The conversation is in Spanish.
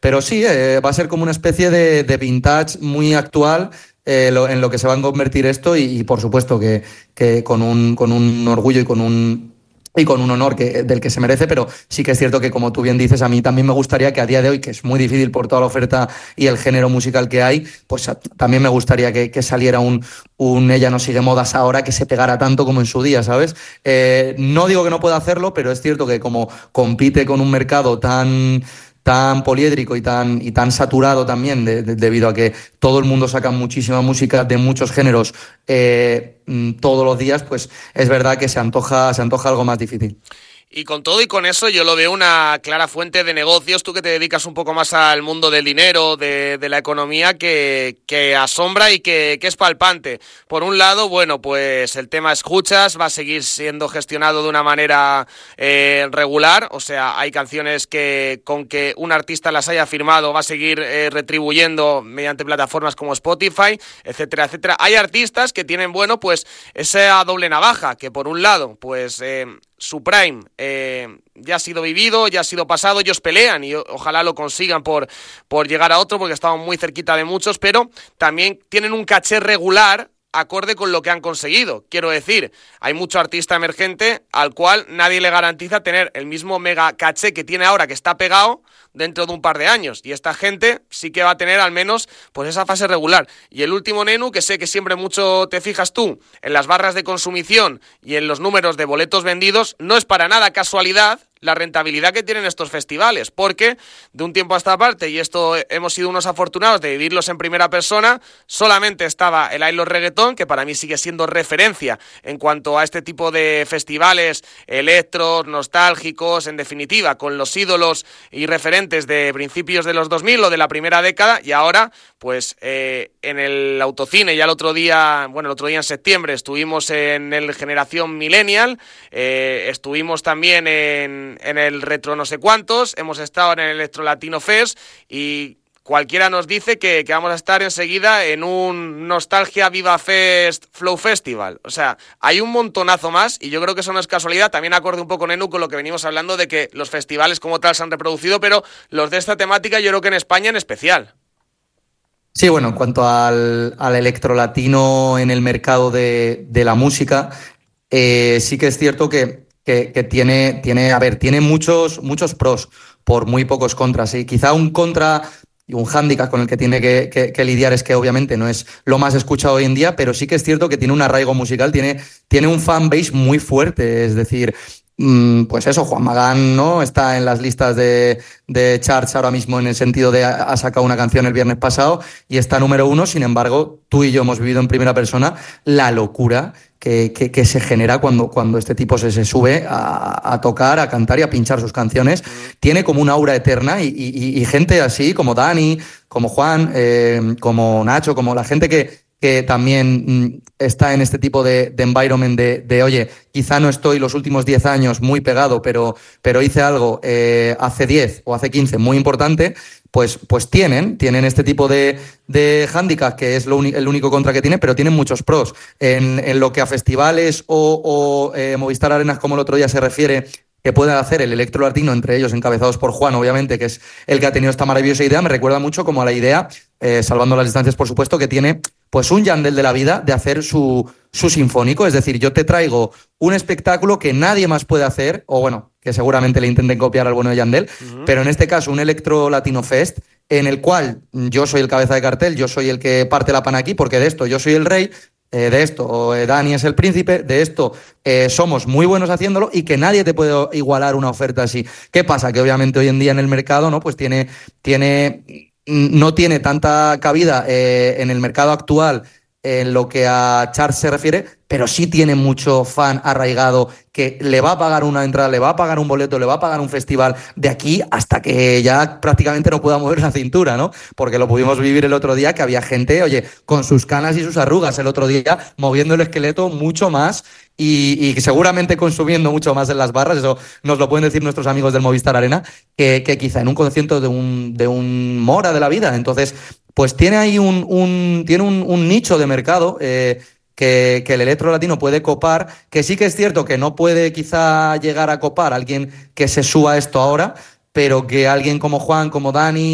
pero sí, va a ser como una especie de vintage muy actual. En lo que se va a convertir esto y por supuesto que con un orgullo y con un honor del que se merece, pero sí que es cierto que, como tú bien dices, a mí también me gustaría que a día de hoy, que es muy difícil por toda la oferta y el género musical que hay, pues también me gustaría que saliera un Ella no sigue modas ahora, que se pegara tanto como en su día, ¿sabes? No digo que no pueda hacerlo, pero es cierto que como compite con un mercado tan poliédrico y tan saturado también, debido a que todo el mundo saca muchísima música de muchos géneros todos los días, pues es verdad que se antoja algo más difícil. Y con todo y con eso yo lo veo una clara fuente de negocios, tú que te dedicas un poco más al mundo del dinero, de la economía, que asombra y que es palpante. Por un lado, bueno, pues el tema escuchas va a seguir siendo gestionado de una manera regular, o sea, hay canciones que con que un artista las haya firmado va a seguir retribuyendo mediante plataformas como Spotify, etcétera, etcétera. Hay artistas que tienen, bueno, pues esa doble navaja, que por un lado, pues su prime ya ha sido vivido, ya ha sido pasado, ellos pelean y ojalá lo consigan por llegar a otro, porque estaban muy cerquita de muchos, pero también tienen un caché regular acorde con lo que han conseguido. Quiero decir, hay mucho artista emergente al cual nadie le garantiza tener el mismo mega caché que tiene ahora, que está pegado, dentro de un par de años, y esta gente sí que va a tener al menos pues esa fase regular. Y el último, Nenu, que sé que siempre mucho te fijas tú en las barras de consumición y en los números de boletos vendidos, no es para nada casualidad la rentabilidad que tienen estos festivales, porque de un tiempo a esta parte, y esto hemos sido unos afortunados de vivirlos en primera persona, solamente estaba el I Love Reggaeton, que para mí sigue siendo referencia en cuanto a este tipo de festivales electros, nostálgicos, en definitiva, con los ídolos y referentes de principios de los 2000 o de la primera década, y ahora, pues en el Autocine, ya el otro día en septiembre, estuvimos en el Generación Millennial, estuvimos también en el Retro no sé cuántos, hemos estado en el Electro Latino Fest y cualquiera nos dice que vamos a estar enseguida en un Nostalgia Viva Fest Flow Festival. O sea, hay un montonazo más y yo creo que eso no es casualidad. También acorde un poco, Nenu, con lo que venimos hablando de que los festivales como tal se han reproducido, pero los de esta temática yo creo que en España en especial. Sí, bueno, en cuanto al electrolatino en el mercado de la música, sí que es cierto que tiene muchos pros por muy pocos contras. Y quizá un contra y un hándicap con el que tiene que lidiar es que obviamente no es lo más escuchado hoy en día, pero sí que es cierto que tiene un arraigo musical, tiene un fanbase muy fuerte. Es decir, pues eso, Juan Magán, ¿no?, está en las listas de charts ahora mismo, en el sentido de ha sacado una canción el viernes pasado y está número 1. Sin embargo, tú y yo hemos vivido en primera persona la locura que se genera cuando este tipo se sube a tocar, a cantar y a pinchar sus canciones. Tiene como una aura eterna y gente así como Dani, como Juan, como Nacho, como la gente que también está en este tipo de environment de oye, quizá no estoy los últimos 10 años muy pegado, pero hice algo hace 10 o hace 15 muy importante, pues tienen este tipo de hándicap, que es el único contra que tiene, pero tienen muchos pros. En lo que a festivales o Movistar Arenas, como el otro día, se refiere, que pueden hacer el electro latino, entre ellos encabezados por Juan, obviamente, que es el que ha tenido esta maravillosa idea, me recuerda mucho como a la idea, salvando las distancias, por supuesto, que tiene pues un Yandel de la vida de hacer su sinfónico. Es decir, yo te traigo un espectáculo que nadie más puede hacer, o bueno, que seguramente le intenten copiar al bueno de Yandel, pero en este caso un Electro Latino Fest, en el cual yo soy el cabeza de cartel, yo soy el que parte la pana aquí, porque de esto yo soy el rey, de esto Dani es el príncipe, de esto somos muy buenos haciéndolo y que nadie te puede igualar una oferta así. ¿Qué pasa? Que obviamente hoy en día en el mercado, ¿no?, pues no tiene tanta cabida en el mercado actual en lo que a charts se refiere, pero sí tiene mucho fan arraigado que le va a pagar una entrada, le va a pagar un boleto, le va a pagar un festival de aquí hasta que ya prácticamente no pueda mover la cintura, ¿no? Porque lo pudimos vivir el otro día, que había gente, oye, con sus canas y sus arrugas el otro día, moviendo el esqueleto mucho más y seguramente consumiendo mucho más en las barras. Eso nos lo pueden decir nuestros amigos del Movistar Arena, que quizá en un concierto de un Mora de la vida. Entonces, pues tiene ahí un nicho de mercado que el electro latino puede copar, que sí que es cierto que no puede quizá llegar a copar a alguien que se suba a esto ahora, pero que alguien como Juan, como Dani,